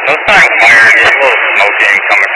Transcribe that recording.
No, it's not on fire, just a little smoking coming